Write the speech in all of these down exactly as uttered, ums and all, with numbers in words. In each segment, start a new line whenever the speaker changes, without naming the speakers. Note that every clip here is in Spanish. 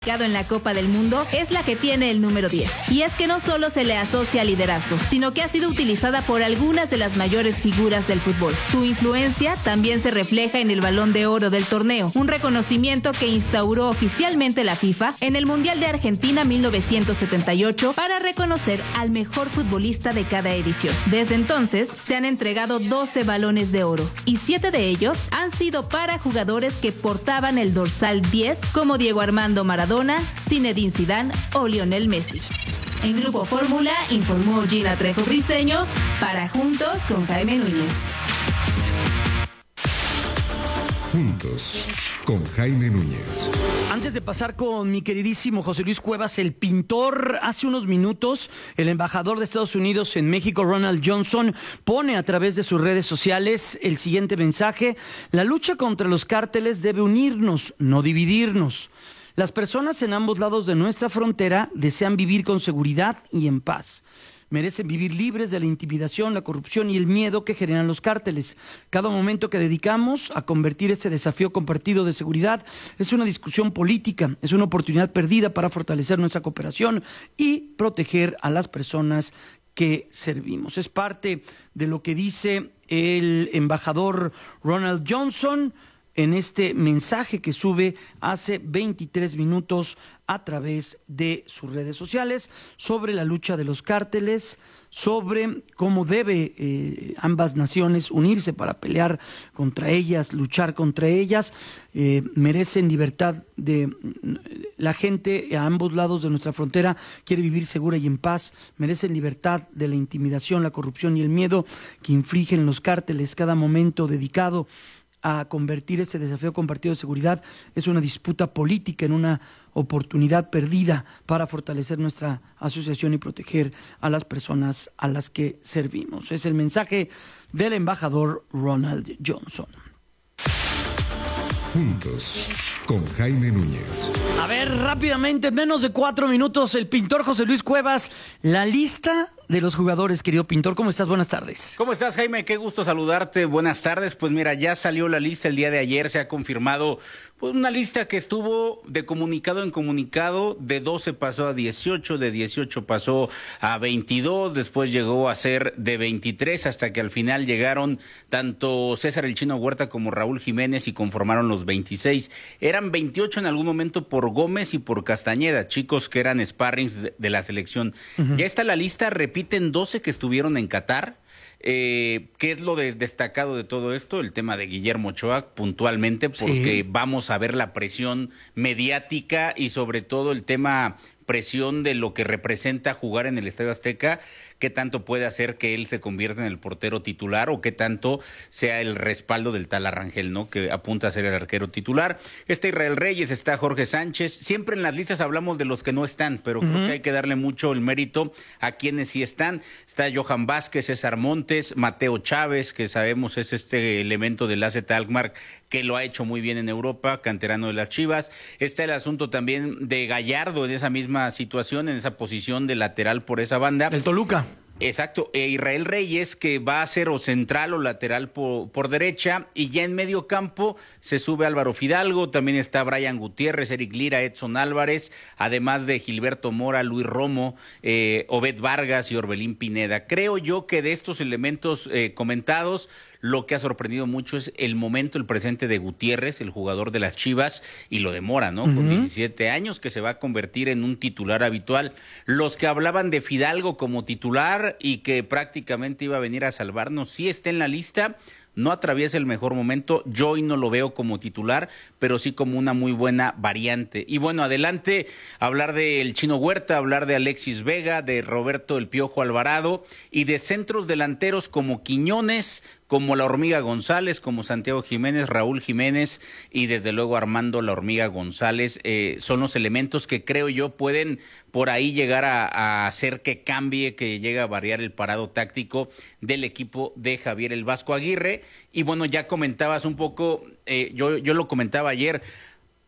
en la Copa del Mundo es la que tiene el número diez. Y es que no solo se le asocia al liderazgo, sino que ha sido utilizada por algunas de las mayores figuras del fútbol. Su influencia también se refleja en el Balón de Oro del torneo, un reconocimiento que instauró oficialmente la FIFA en el Mundial de Argentina mil novecientos setenta y ocho para reconocer al mejor futbolista de cada edición. Desde entonces se han entregado doce balones de oro y siete de ellos han sido para jugadores que portaban el dorsal diez, como Diego Armando Maradona, Zinedine Zidane o Lionel Messi. En Grupo Fórmula informó Gina Trejo Briceño para Juntos con Jaime Núñez.
Juntos con Jaime Núñez.
Antes de pasar con mi queridísimo José Luis Cuevas, el pintor, hace unos minutos el embajador de Estados Unidos en México, Ronald Johnson, pone a través de sus redes sociales el siguiente mensaje: la lucha contra los cárteles debe unirnos, no dividirnos. Las personas en ambos lados de nuestra frontera desean vivir con seguridad y en paz. Merecen vivir libres de la intimidación, la corrupción y el miedo que generan los cárteles. Cada momento que dedicamos a convertir ese desafío compartido de seguridad es una discusión política, es una oportunidad perdida para fortalecer nuestra cooperación y proteger a las personas que servimos. Es parte de lo que dice el embajador Ronald Johnson en este mensaje que sube hace veintitrés minutos a través de sus redes sociales sobre la lucha de los cárteles, sobre cómo debe eh, ambas naciones unirse para pelear contra ellas, luchar contra ellas. Eh, merecen libertad de la gente a ambos lados de nuestra frontera, quiere vivir segura y en paz. Merecen libertad de la intimidación, la corrupción y el miedo que infligen los cárteles. Cada momento dedicado a convertir este desafío compartido de seguridad es una disputa política en una oportunidad perdida para fortalecer nuestra asociación y proteger a las personas a las que servimos. Es el mensaje del embajador Ronald Johnson.
Juntos con Jaime Núñez.
A ver, rápidamente, en menos de cuatro minutos, el pintor José Luis Cuevas, la lista de los jugadores, querido pintor. ¿Cómo estás? Buenas tardes.
¿Cómo estás, Jaime? Qué gusto saludarte. Buenas tardes. Pues mira, ya salió la lista el día de ayer, se ha confirmado pues una lista que estuvo de comunicado en comunicado, de doce pasó a dieciocho, de dieciocho pasó a veintidós, después llegó a ser de veintitrés, hasta que al final llegaron tanto César el Chino Huerta como Raúl Jiménez y conformaron los veintiséis. Eran veintiocho en algún momento por Gómez y por Castañeda, chicos que eran sparrings de, de la selección. Uh-huh. Ya está la lista, repiten doce que estuvieron en Qatar. Eh, ¿Qué es lo de destacado de todo esto? El tema de Guillermo Ochoa, puntualmente, porque sí, vamos a ver la presión mediática y sobre todo el tema presión de lo que representa jugar en el Estadio Azteca. ¿Qué tanto puede hacer que él se convierta en el portero titular o qué tanto sea el respaldo del tal Arrangel, ¿no? Que apunta a ser el arquero titular? Está Israel Reyes, está Jorge Sánchez. Siempre en las listas hablamos de los que no están, pero uh-huh. creo que hay que darle mucho el mérito a quienes sí están. Está Johan Vázquez, César Montes, Mateo Chávez, que sabemos es este elemento del A Z Alkmaar que lo ha hecho muy bien en Europa, canterano de las Chivas. Está el asunto también de Gallardo en esa misma situación, en esa posición de lateral por esa banda.
El Toluca.
Exacto, e Israel Reyes, que va a ser o central o lateral por, por derecha, y ya en medio campo se sube Álvaro Fidalgo, también está Brian Gutiérrez, Eric Lira, Edson Álvarez, además de Gilberto Mora, Luis Romo, eh, Obed Vargas y Orbelín Pineda. Creo yo que de estos elementos eh, comentados, lo que ha sorprendido mucho es el momento, el presente de Gutiérrez, el jugador de las Chivas, y lo de Mora, ¿no? Uh-huh. Con diecisiete años, que se va a convertir en un titular habitual. Los que hablaban de Fidalgo como titular y que prácticamente iba a venir a salvarnos, sí está en la lista. No atraviesa el mejor momento, yo hoy no lo veo como titular, pero sí como una muy buena variante. Y bueno, adelante, hablar del Chino Huerta, hablar de Alexis Vega, de Roberto El Piojo Alvarado y de centros delanteros como Quiñones, como la Hormiga González, como Santiago Jiménez, Raúl Jiménez y desde luego Armando la Hormiga González. Eh, son los elementos que creo yo pueden por ahí llegar a, a hacer que cambie, que llegue a variar el parado táctico del equipo de Javier el Vasco Aguirre. Y bueno, ya comentabas un poco, eh, yo, yo lo comentaba ayer,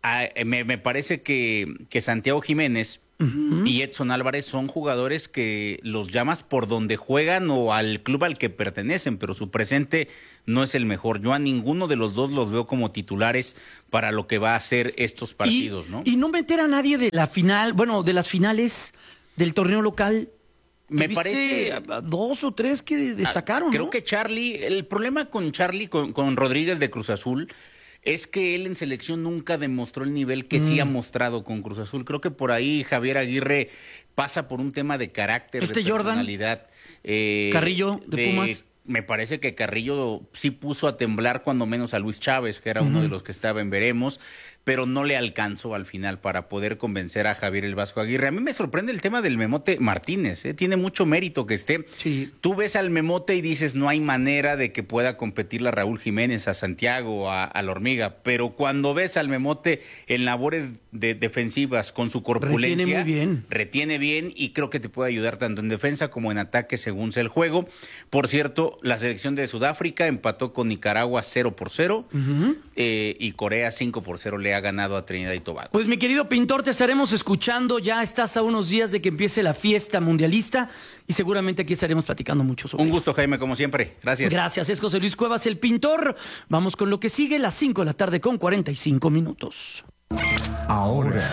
a, me, me parece que, que Santiago Jiménez uh-huh. y Edson Álvarez son jugadores que los llamas por donde juegan o al club al que pertenecen, pero su presente no es el mejor. Yo a ninguno de los dos los veo como titulares para lo que va a hacer estos partidos,
y,
¿no?
Y no meter a nadie de la final, bueno, de las finales del torneo local.
Me parece
dos o tres que destacaron.
Creo
¿no?
que Charlie, el problema con Charlie, con, con Rodríguez de Cruz Azul, es que él en selección nunca demostró el nivel que mm. sí ha mostrado con Cruz Azul. Creo que por ahí Javier Aguirre pasa por un tema de carácter,
este
de personalidad.
Jordan,
eh,
Carrillo de, de Pumas.
Me parece que Carrillo sí puso a temblar cuando menos a Luis Chávez, que era uh-huh. uno de los que estaba en veremos, pero no le alcanzó al final para poder convencer a Javier el Vasco Aguirre. A mí me sorprende el tema del Memote Martínez, ¿eh? Tiene mucho mérito que esté.
Sí.
Tú ves al Memote y dices, no hay manera de que pueda competirle a Raúl Jiménez, a Santiago, a, a la Hormiga, pero cuando ves al Memote en labores de defensivas con su corpulencia,
retiene muy bien.
Retiene bien y creo que te puede ayudar tanto en defensa como en ataque según sea el juego. Por cierto, la selección de Sudáfrica empató con Nicaragua cero por cero uh-huh. eh, y Corea cinco por cero le ha ganado a Trinidad y Tobago.
Pues mi querido Pintor, te estaremos escuchando, ya estás a unos días de que empiece la fiesta mundialista y seguramente aquí estaremos platicando mucho sobre
Un gusto, Jaime, como siempre. Gracias.
Gracias, es José Luis Cuevas, el Pintor. Vamos con lo que sigue, las cinco de la tarde con cuarenta y cinco minutos.
Ahora,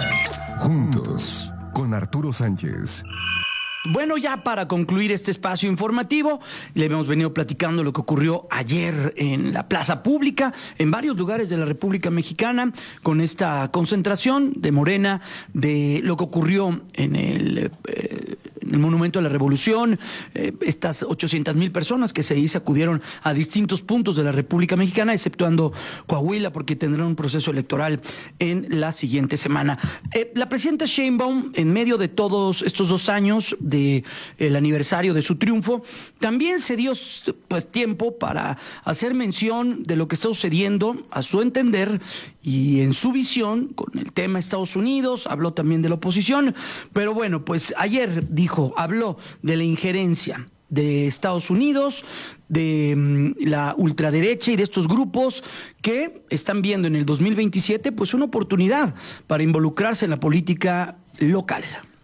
juntos, con Arturo Sánchez.
Bueno, ya para concluir este espacio informativo, le hemos venido platicando lo que ocurrió ayer en la plaza pública, en varios lugares de la República Mexicana, con esta concentración de Morena, de lo que ocurrió en el, eh, en el Monumento a la Revolución, eh, estas ochocientas mil personas que se, se acudieron a distintos puntos de la República Mexicana, exceptuando Coahuila, porque tendrán un proceso electoral en la siguiente semana. Eh, la presidenta Sheinbaum, en medio de todos estos dos años de el aniversario de su triunfo, también se dio pues, tiempo para hacer mención de lo que está sucediendo a su entender y en su visión con el tema Estados Unidos. Habló también de la oposición, pero bueno, pues ayer dijo, habló de la injerencia de Estados Unidos, de um, la ultraderecha y de estos grupos que están viendo en el dos mil veintisiete pues una oportunidad para involucrarse en la política local.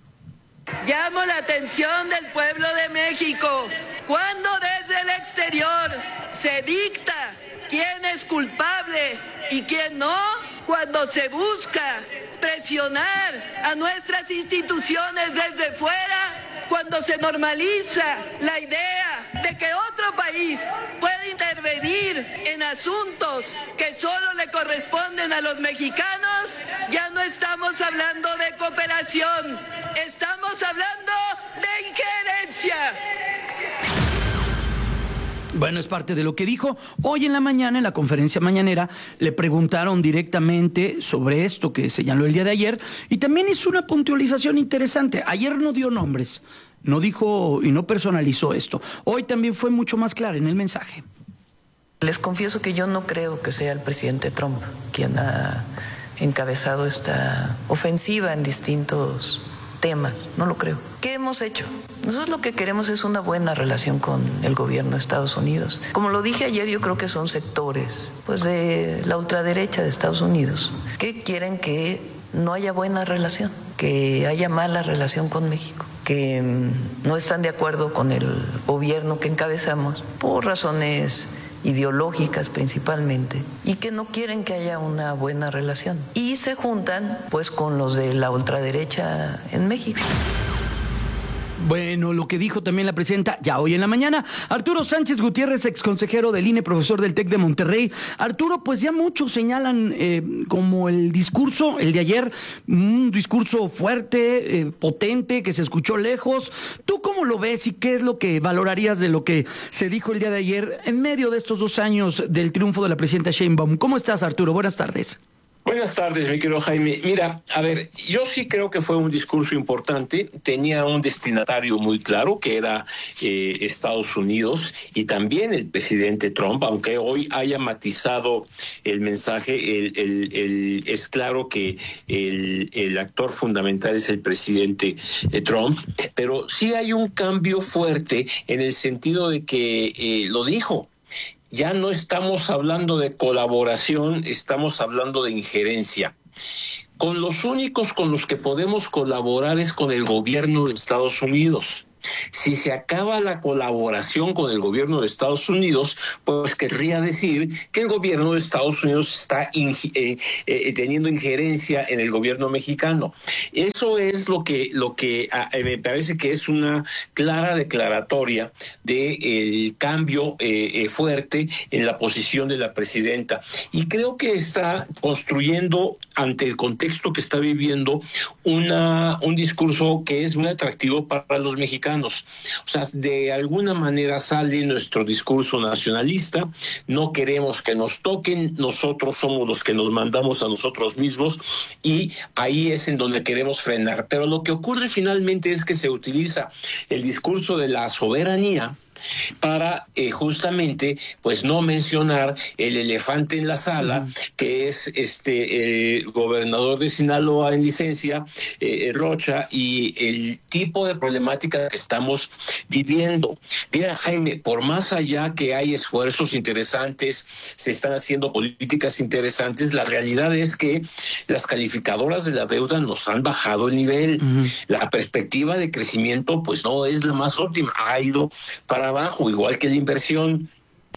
Llamo la atención del pueblo de México. Cuando desde el exterior se dicta quién es culpable y quién no, cuando se busca presionar a nuestras instituciones desde fuera, cuando se normaliza la idea de que otro país puede intervenir en asuntos que solo le corresponden a los mexicanos, ya no estamos hablando de cooperación, estamos hablando de injerencia.
Bueno, es parte de lo que dijo. Hoy en la mañana, en la conferencia mañanera, le preguntaron directamente sobre esto que señaló el día de ayer y también hizo una puntualización interesante. Ayer no dio nombres, no dijo y no personalizó esto. Hoy también fue mucho más clara en el mensaje.
Les confieso que yo no creo que sea el presidente Trump quien ha encabezado esta ofensiva en distintos temas, no lo creo. ¿Qué hemos hecho? Nosotros lo que queremos es una buena relación con el gobierno de Estados Unidos. Como lo dije ayer, yo creo que son sectores pues de la ultraderecha de Estados Unidos que quieren que no haya buena relación, que haya mala relación con México, que no están de acuerdo con el gobierno que encabezamos por razones ideológicas principalmente, y que no quieren que haya una buena relación. Y se juntan pues con los de la ultraderecha en México.
Bueno, lo que dijo también la presidenta ya hoy en la mañana, Arturo Sánchez Gutiérrez, exconsejero del I N E, profesor del TEC de Monterrey. Arturo, pues ya muchos señalan eh, como el discurso, el de ayer, un discurso fuerte, eh, potente, que se escuchó lejos. ¿Tú cómo lo ves y qué es lo que valorarías de lo que se dijo el día de ayer en medio de estos dos años del triunfo de la presidenta Sheinbaum? ¿Cómo estás, Arturo? Buenas tardes.
Buenas tardes, mi querido Jaime. Mira, a ver, yo sí creo que fue un discurso importante, tenía un destinatario muy claro, que era eh, Estados Unidos y también el presidente Trump, aunque hoy haya matizado el mensaje, el, el, el, es claro que el, el actor fundamental es el presidente eh, Trump, pero sí hay un cambio fuerte en el sentido de que eh, lo dijo. Ya no estamos hablando de colaboración, estamos hablando de injerencia. Con los únicos con los que podemos colaborar es con el gobierno de Estados Unidos. Si se acaba la colaboración con el gobierno de Estados Unidos, pues querría decir que el gobierno de Estados Unidos está ingi- eh, eh, teniendo injerencia en el gobierno mexicano. Eso es lo que lo que eh, me parece que es una clara declaratoria del cambio eh, eh, fuerte en la posición de la presidenta. Y creo que está construyendo, ante el contexto que está viviendo, una un discurso que es muy atractivo para los mexicanos. O sea, de alguna manera sale nuestro discurso nacionalista, no queremos que nos toquen, nosotros somos los que nos mandamos a nosotros mismos, y ahí es en donde queremos frenar. Pero lo que ocurre finalmente es que se utiliza el discurso de la soberanía para eh, justamente pues no mencionar el elefante en la sala, que es este el gobernador de Sinaloa en licencia, eh, Rocha, y el tipo de problemática que estamos viviendo. Mira, Jaime, por más allá que hay esfuerzos interesantes, se están haciendo políticas interesantes, la realidad es que las calificadoras de la deuda nos han bajado el nivel. Uh-huh. La perspectiva de crecimiento pues no es la más óptima, ha ido para abajo, igual que la inversión.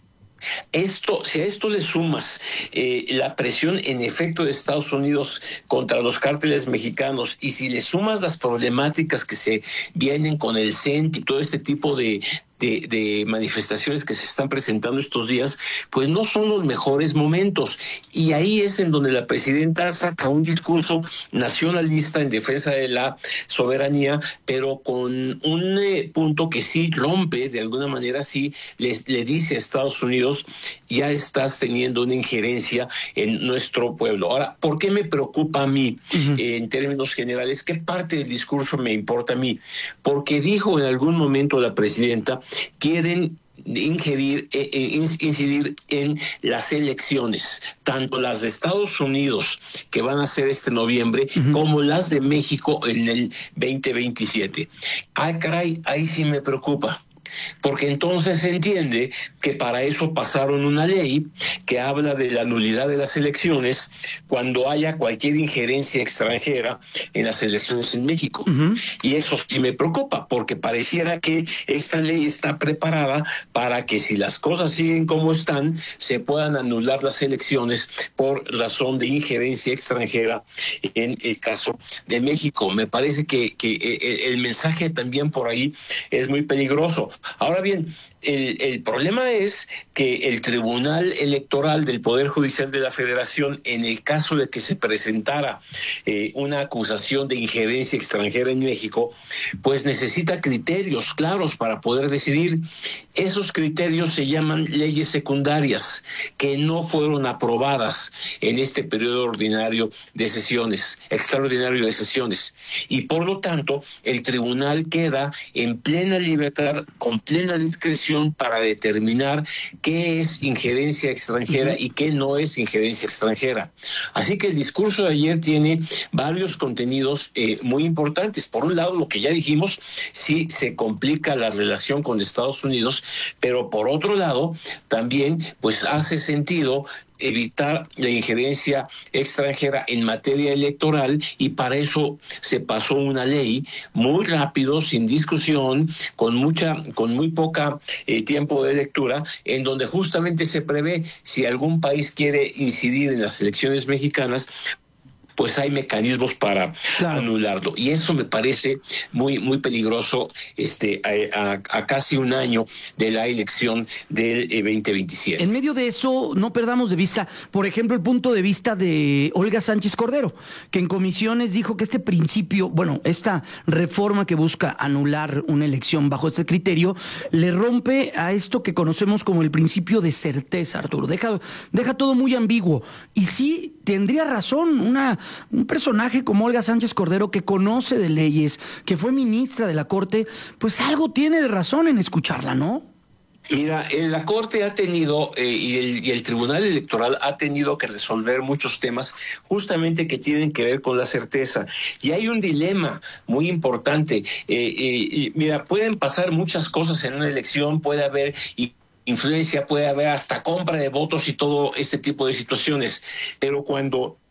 Esto, si a esto le sumas eh, la presión en efecto de Estados Unidos contra los cárteles mexicanos, y si le sumas las problemáticas que se vienen con el C E N T y todo este tipo de De, de manifestaciones que se están presentando estos días, pues no son los mejores momentos. Y ahí es en donde la presidenta saca un discurso nacionalista en defensa de la soberanía, pero con un eh, punto que sí rompe, de alguna manera sí le, le dice a Estados Unidos, ya estás teniendo una injerencia en nuestro pueblo. Ahora, ¿por qué me preocupa a mí? Uh-huh. eh, en términos generales, ¿qué parte del discurso me importa a mí? Porque dijo en algún momento la presidenta, quieren ingerir, eh, eh, incidir en las elecciones, tanto las de Estados Unidos, que van a ser este noviembre, uh-huh, como las de México en el veinte veintisiete. Ay, caray, ahí sí me preocupa. Porque entonces se entiende que para eso pasaron una ley que habla de la nulidad de las elecciones cuando haya cualquier injerencia extranjera en las elecciones en México. Uh-huh. Y eso sí me preocupa, porque pareciera que esta ley está preparada para que, si las cosas siguen como están, se puedan anular las elecciones por razón de injerencia extranjera en el caso de México. Me parece que, que el, el mensaje también por ahí es muy peligroso. Ahora bien, el, el problema es que el Tribunal Electoral del Poder Judicial de la Federación, en el caso de que se presentara eh, una acusación de injerencia extranjera en México, pues necesita criterios claros para poder decidir. Esos criterios se llaman leyes secundarias, que no fueron aprobadas en este periodo ordinario de sesiones, extraordinario de sesiones. Y por lo tanto, el tribunal queda en plena libertad, con plena discreción, para determinar qué es injerencia extranjera y qué no es injerencia extranjera. Así que el discurso de ayer tiene varios contenidos eh, muy importantes. Por un lado, lo que ya dijimos, sí se complica la relación con Estados Unidos, pero por otro lado, también pues hace sentido evitar la injerencia extranjera en materia electoral, y para eso se pasó una ley muy rápido, sin discusión, con mucha, con muy poca eh, tiempo de lectura, en donde justamente se prevé, si algún país quiere incidir en las elecciones mexicanas, pues hay mecanismos para claro. anularlo. Y eso me parece muy muy peligroso este a, a, a casi un año de la elección del eh, veinte veintisiete.
En medio de eso, no perdamos de vista, por ejemplo, el punto de vista de Olga Sánchez Cordero, que en comisiones dijo que este principio, bueno, esta reforma que busca anular una elección bajo este criterio, le rompe a esto que conocemos como el principio de certeza, Arturo. Deja, deja todo muy ambiguo. Y sí, tendría razón, una... un personaje como Olga Sánchez Cordero, que conoce de leyes, que fue ministra de la Corte, pues algo tiene de razón en escucharla, ¿no?
Mira, la Corte ha tenido eh, y, el, y el Tribunal Electoral ha tenido que resolver muchos temas justamente que tienen que ver con la certeza. Y hay un dilema muy importante. Eh, eh, mira, pueden pasar muchas cosas en una elección, puede haber... Y influencia, puede haber hasta compra de votos y todo este tipo de situaciones. Pero cuando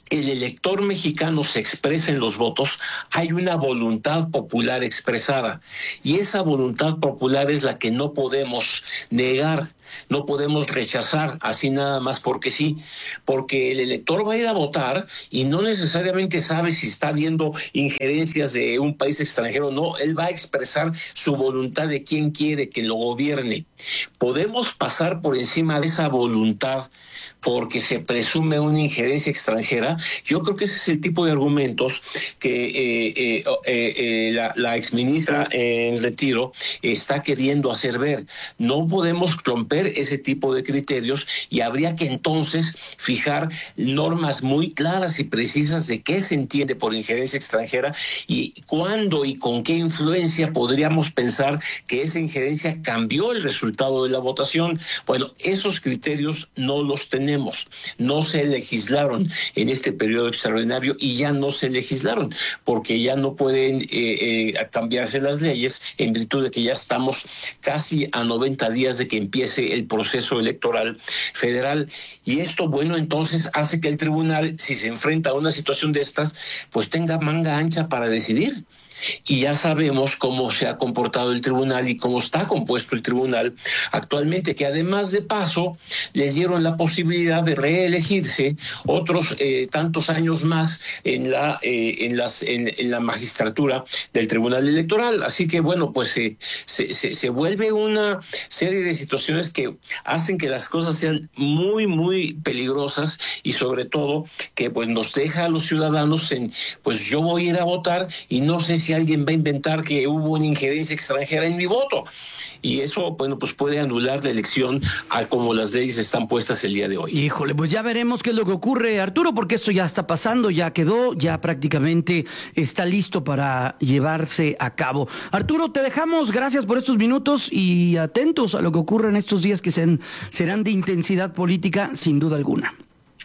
el elector mexicano se expresa en los votos, hay una voluntad popular expresada. Y esa voluntad popular es la que no podemos negar, no podemos rechazar así nada más porque sí, porque el elector va a ir a votar y no necesariamente sabe si está viendo injerencias de un país extranjero, no, él va a expresar su voluntad de quién quiere que lo gobierne. Podemos pasar por encima de esa voluntad porque se presume una injerencia extranjera. Yo creo que ese es el tipo de argumentos que eh, eh, eh, eh, la, la exministra en retiro está queriendo hacer ver. No podemos romper ese tipo de criterios y habría que entonces fijar normas muy claras y precisas de qué se entiende por injerencia extranjera y cuándo y con qué influencia podríamos pensar que esa injerencia cambió el resultado de la votación. Bueno, esos criterios no los tenemos, no se legislaron en este periodo extraordinario y ya no se legislaron porque ya no pueden eh, eh, cambiarse las leyes en virtud de que ya estamos casi a noventa días de que empiece el proceso electoral federal. Y esto, bueno, entonces hace que el tribunal, si se enfrenta a una situación de estas, pues tenga manga ancha para decidir. Y ya sabemos cómo se ha comportado el tribunal y cómo está compuesto el tribunal actualmente, que además de paso les dieron la posibilidad de reelegirse otros eh, tantos años más en la eh, en las en, en la magistratura del Tribunal Electoral. Así que bueno, pues eh, se, se se vuelve una serie de situaciones que hacen que las cosas sean muy muy peligrosas y sobre todo que pues nos deja a los ciudadanos en pues yo voy a ir a votar y no sé si alguien va a inventar que hubo una injerencia extranjera en mi voto. Y eso, bueno, pues puede anular la elección a como las leyes están puestas el día de hoy.
Híjole, pues ya veremos qué es lo que ocurre, Arturo, porque esto ya está pasando, ya quedó, ya prácticamente está listo para llevarse a cabo. Arturo, te dejamos, gracias por estos minutos y atentos a lo que ocurre en estos días que serán, serán de intensidad política, sin duda alguna.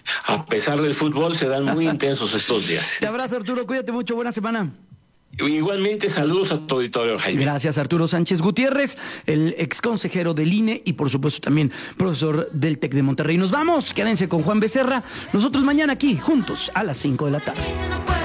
A pesar del fútbol, serán muy intensos estos días.
Te abrazo, Arturo, cuídate mucho, buena semana.
Igualmente, saludos a tu auditorio, Jaime.
Gracias, Arturo Sánchez Gutiérrez, el ex consejero del I N E y por supuesto también profesor del TEC de Monterrey. Nos vamos, quédense con Juan Becerra. Nosotros mañana aquí, juntos, a las cinco de la tarde.